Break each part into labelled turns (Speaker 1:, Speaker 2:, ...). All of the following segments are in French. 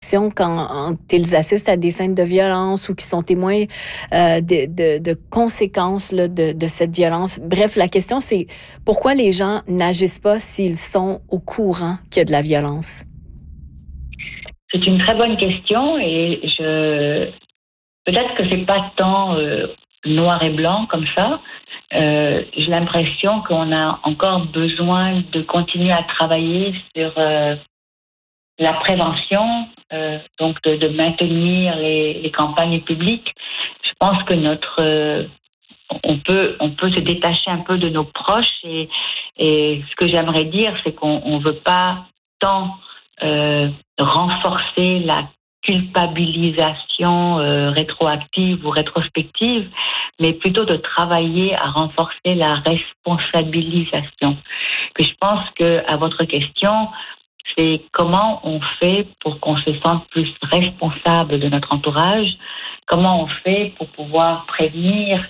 Speaker 1: question quand ils assistent à des scènes de violence ou qui sont témoins de conséquences là, de cette violence. Bref, la question, c'est pourquoi les gens n'agissent pas s'ils sont au courant qu'il y a de la violence?
Speaker 2: C'est une très bonne question et peut-être que c'est pas tant noir et blanc comme ça. J'ai l'impression qu'on a encore besoin de continuer à travailler sur la prévention, donc de maintenir les campagnes publiques. Je pense que on peut se détacher un peu de nos proches et ce que j'aimerais dire, c'est qu'on veut pas tant renforcer la culpabilisation rétroactive ou rétrospective, mais plutôt de travailler à renforcer la responsabilisation. Puis je pense que à votre question, c'est comment on fait pour qu'on se sente plus responsable de notre entourage, comment on fait pour pouvoir prévenir,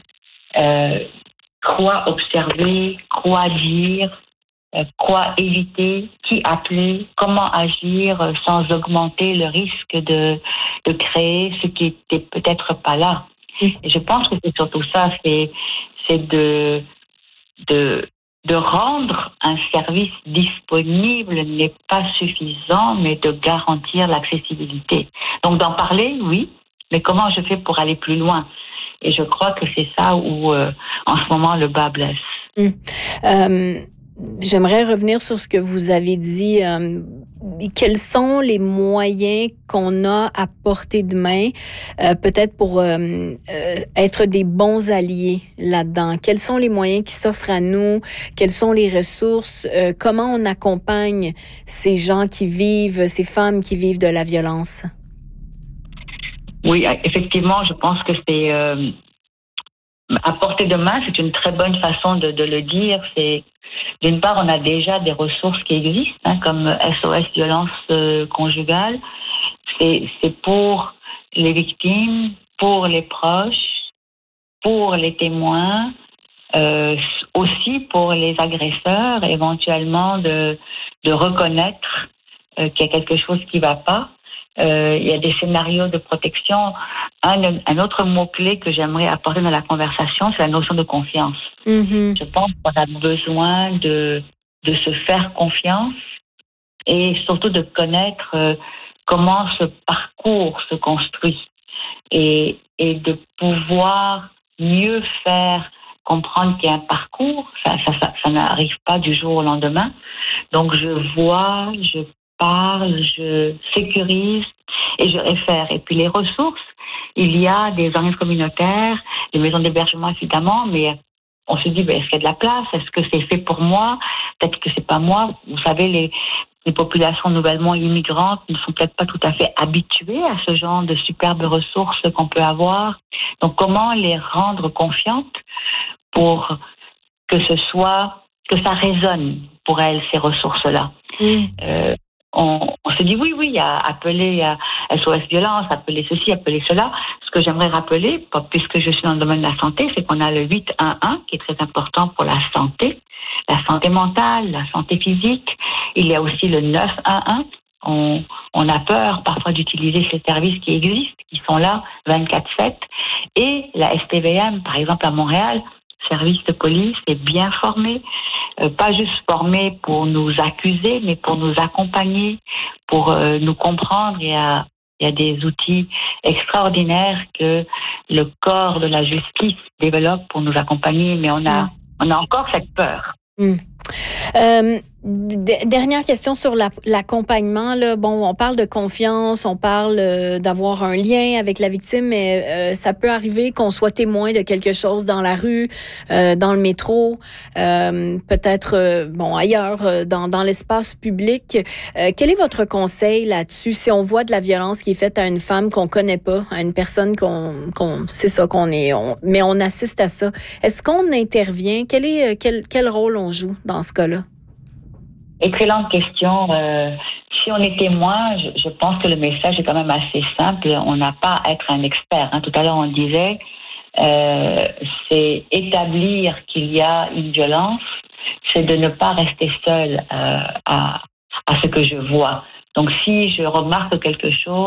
Speaker 2: quoi observer, quoi dire, quoi éviter, qui appeler, comment agir sans augmenter le risque de créer ce qui était peut-être pas là. Et je pense que c'est surtout ça, c'est de rendre un service disponible n'est pas suffisant, mais de garantir l'accessibilité. Donc d'en parler, oui, mais comment je fais pour aller plus loin? Et je crois que c'est ça où, en ce moment, le bas blesse.
Speaker 1: J'aimerais revenir sur ce que vous avez dit. Quels sont les moyens qu'on a à portée de main, peut-être pour être des bons alliés là-dedans? Quels sont les moyens qui s'offrent à nous? Quelles sont les ressources? Comment on accompagne ces gens qui vivent, ces femmes qui vivent de la violence?
Speaker 2: Oui, effectivement, je pense que c'est à portée de main, c'est une très bonne façon de le dire. C'est d'une part, on a déjà des ressources qui existent, comme SOS violence conjugale. C'est pour les victimes, pour les proches, pour les témoins, aussi pour les agresseurs, éventuellement de reconnaître qu'il y a quelque chose qui ne va pas. Il y a des scénarios de protection. Un autre mot-clé que j'aimerais apporter dans la conversation, c'est la notion de confiance. Mm-hmm. Je pense qu'on a besoin de se faire confiance et surtout de connaître comment ce parcours se construit et de pouvoir mieux faire comprendre qu'il y a un parcours. Ça n'arrive pas du jour au lendemain. Donc je vois, je parle, je sécurise et je réfère. Et puis les ressources, il y a des organismes communautaires, des maisons d'hébergement évidemment, mais on se dit, est-ce qu'il y a de la place? Est-ce que c'est fait pour moi? Peut-être que c'est pas moi. Vous savez, les populations nouvellement immigrantes ne sont peut-être pas tout à fait habituées à ce genre de superbes ressources qu'on peut avoir. Donc comment les rendre confiantes pour que que ça résonne pour elles, ces ressources-là? On se dit oui, appeler à SOS Violence, appeler ceci, appeler cela. Ce que j'aimerais rappeler, puisque je suis dans le domaine de la santé, c'est qu'on a le 811 qui est très important pour la santé mentale, la santé physique. Il y a aussi le 911. On a peur parfois d'utiliser ces services qui existent, qui sont là 24/7. Et la SPVM, par exemple à Montréal, service de police est bien formé, pas juste formé pour nous accuser, mais pour nous accompagner, pour nous comprendre. Il y a des outils extraordinaires que le corps de la justice développe pour nous accompagner, mais on a encore cette peur.
Speaker 1: Dernière question sur l'accompagnement. Là. Bon, on parle de confiance, on parle d'avoir un lien avec la victime, mais ça peut arriver qu'on soit témoin de quelque chose dans la rue, dans le métro, peut-être ailleurs, dans l'espace public. Quel est votre conseil là-dessus si on voit de la violence qui est faite à une femme qu'on connaît pas, à une personne mais on assiste à ça? Est-ce qu'on intervient? Quel rôle on joue dans ce cas-là?
Speaker 2: Excellente question. Si on est témoin, je pense que le message est quand même assez simple. On n'a pas à être un expert. Tout à l'heure, on disait, c'est établir qu'il y a une violence, c'est de ne pas rester seul à ce que je vois. Donc, si je remarque quelque chose,